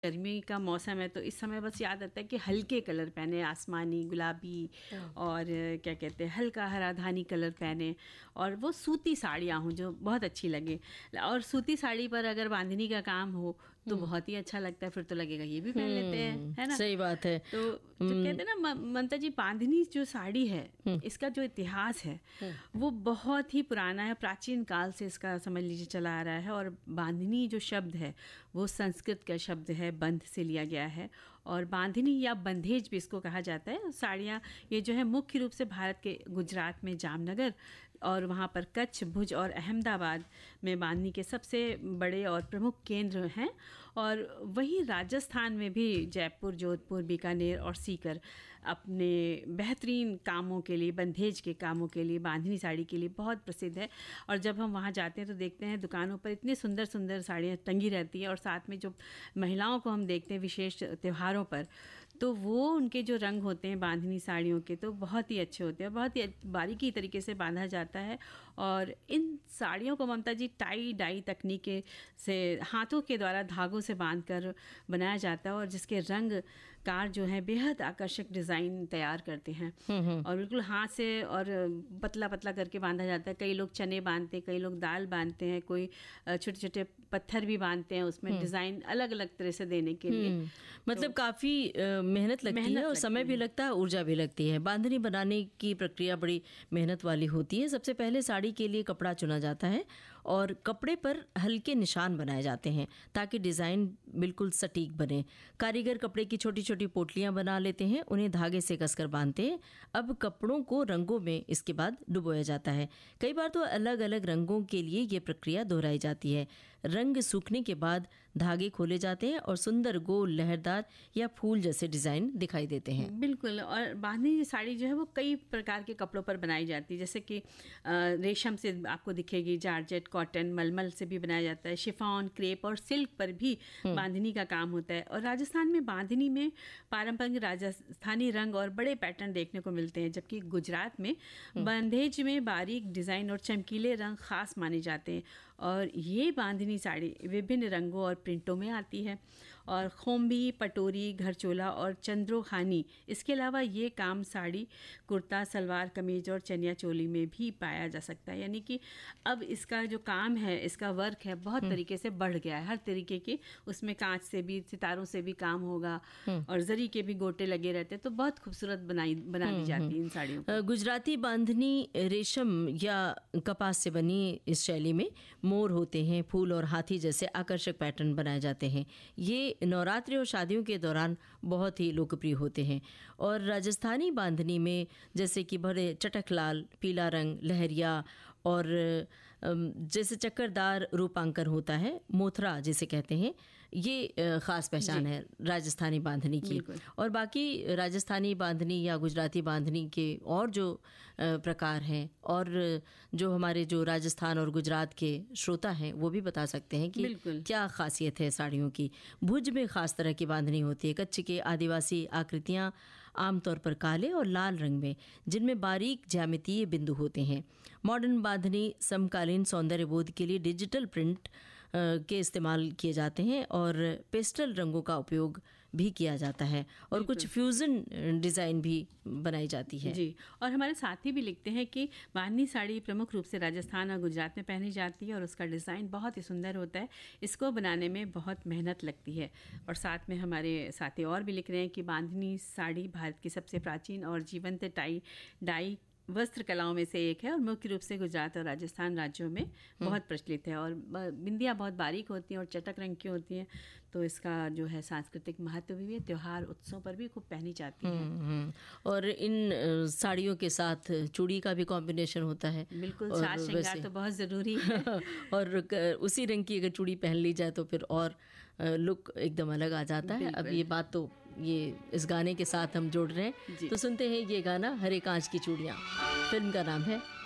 गर्मी का मौसम है तो इस समय बस याद आता है कि हल्के कलर पहने, आसमानी, गुलाबी और क्या कहते हैं हल्का हरा धानी कलर पहने, और वो सूती साड़ियाँ हों जो बहुत अच्छी लगे। और सूती साड़ी पर अगर बांधनी का काम हो तो बहुत ही अच्छा लगता है, फिर तो लगेगा ये भी पहन लेते हैं, है ना। सही बात है। तो जो कहते हैं ना ममता जी, बांधनी जो साड़ी है इसका जो इतिहास है वो बहुत ही पुराना है, प्राचीन काल से इसका समझ लीजिए चला आ रहा है। और बांधनी जो शब्द है वो संस्कृत का शब्द है, बंध से लिया गया है, और बांधनी या बंधेज भी इसको कहा जाता है। साड़ियाँ ये जो है मुख्य रूप से भारत के गुजरात में जामनगर और वहाँ पर कच्छ, भुज और अहमदाबाद में बांधनी के सबसे बड़े और प्रमुख केंद्र हैं। और वहीं राजस्थान में भी जयपुर, जोधपुर, बीकानेर और सीकर अपने बेहतरीन कामों के लिए, बंधेज के कामों के लिए, बांधनी साड़ी के लिए बहुत प्रसिद्ध है। और जब हम वहाँ जाते हैं तो देखते हैं दुकानों पर इतनी सुंदर सुंदर साड़ियाँ टंगी रहती हैं, और साथ में जो महिलाओं को हम देखते हैं विशेष त्योहारों पर, तो वो उनके जो रंग होते हैं बांधनी साड़ियों के तो बहुत ही अच्छे होते हैं, बहुत ही बारीकी तरीके से बांधा जाता है। और इन साड़ियों को ममता जी टाई डाई तकनीक से हाथों के द्वारा धागों से बांधकर बनाया जाता है, और जिसके रंग कार जो है बेहद आकर्षक डिज़ाइन तैयार करते हैं। और बिल्कुल हाथ से और पतला पतला करके बांधा जाता है। कई लोग चने बांधते हैं, कई लोग दाल बांधते हैं, कोई छोटे छोटे पत्थर भी बांधते हैं उसमें डिज़ाइन अलग अलग तरह से देने के लिए। मतलब काफ़ी मेहनत लगती है और समय भी लगता है, ऊर्जा भी लगती है। बांधनी बनाने की प्रक्रिया बड़ी मेहनत वाली होती है। सबसे पहले साड़ी के लिए कपड़ा चुना जाता है और कपड़े पर हल्के निशान बनाए जाते हैं ताकि डिज़ाइन बिल्कुल सटीक बने। कारीगर कपड़े की छोटी छोटी पोटलियां बना लेते हैं, उन्हें धागे से कसकर बांधते हैं। अब कपड़ों को रंगों में इसके बाद डुबोया जाता है। कई बार तो अलग अलग रंगों के लिए ये प्रक्रिया दोहराई जाती है। रंग सूखने के बाद धागे खोले जाते हैं और सुंदर गोल, लहरदार या फूल जैसे डिज़ाइन दिखाई देते हैं। बिल्कुल। और बांधनी साड़ी जो है वो कई प्रकार के कपड़ों पर बनाई जाती है, जैसे कि रेशम से आपको दिखेगी, जारजेट, कॉटन, मलमल से भी बनाया जाता है, शिफॉन, क्रेप और सिल्क पर भी बांधनी का काम होता है। और राजस्थान में बांधनी में पारंपरिक राजस्थानी रंग और बड़े पैटर्न देखने को मिलते हैं, जबकि गुजरात में बंधेज में बारीक डिज़ाइन और चमकीले रंग खास माने जाते हैं। और ये बांधनी साड़ी विभिन्न रंगों और प्रिंटों में आती है। और खोम्बी, पटोरी, घरचोला और चंद्रोखानी, इसके अलावा ये काम साड़ी, कुर्ता, सलवार कमीज और चनिया चोली में भी पाया जा सकता है। यानी कि अब इसका जो काम है, इसका वर्क है, बहुत तरीके से बढ़ गया है। हर तरीके के उसमें कांच से भी, सितारों से भी काम होगा और जरी के भी गोटे लगे रहते हैं, तो बहुत खूबसूरत बना दी जाती है इन साड़ियों को। गुजराती बांधनी रेशम या कपास से बनी इस शैली में मोर होते हैं, फूल और हाथी जैसे आकर्षक पैटर्न बनाए जाते हैं। ये नवरात्रि और शादियों के दौरान बहुत ही लोकप्रिय होते हैं। और राजस्थानी बांधनी में जैसे कि बड़े चटक लाल, पीला रंग, लहरिया और जैसे चक्करदार रूपांकन होता है, मोथरा जिसे कहते हैं, ये ख़ास पहचान है राजस्थानी बांधनी की। और बाकी राजस्थानी बांधनी या गुजराती बांधनी के और जो प्रकार हैं, और जो हमारे जो राजस्थान और गुजरात के श्रोता हैं वो भी बता सकते हैं कि क्या खासियत है साड़ियों की। भुज में ख़ास तरह की बांधनी होती है। कच्छ के आदिवासी आकृतियाँ आमतौर पर काले और लाल रंग में, जिनमें बारीक ज्यामितीय बिंदु होते हैं। मॉडर्न बांधनी समकालीन सौंदर्य बोध के लिए डिजिटल प्रिंट के इस्तेमाल किए जाते हैं और पेस्टल रंगों का उपयोग भी किया जाता है, और कुछ फ्यूजन डिज़ाइन भी बनाई जाती है। जी। और हमारे साथी भी लिखते हैं कि बांधनी साड़ी प्रमुख रूप से राजस्थान और गुजरात में पहनी जाती है और उसका डिज़ाइन बहुत ही सुंदर होता है। इसको बनाने में बहुत मेहनत लगती है। और साथ में हमारे साथी और भी लिख रहे हैं कि बांधनी साड़ी भारत की सबसे प्राचीन और जीवंत टाई डाई वस्त्र कलाओं में से एक है, और मुख्य रूप से गुजरात और राजस्थान राज्यों में बहुत प्रचलित है। और बिंदियाँ बहुत बारीक होती हैं और चटक रंग की होती हैं, तो इसका जो है सांस्कृतिक महत्व भी है। त्योहार उत्सव पर भी खूब पहनी जाती है। और इन साड़ियों के साथ चूड़ी का भी कॉम्बिनेशन होता है। बिल्कुल, साज श्रृंगार तो बहुत ज़रूरी है। और उसी रंग की अगर चूड़ी पहन ली जाए तो फिर और लुक एकदम अलग आ जाता है। अब ये बात तो ये इस गाने के साथ हम जोड़ रहे हैं, तो सुनते हैं ये गाना, हरे कांच की चूड़ियाँ। फिल्म का नाम है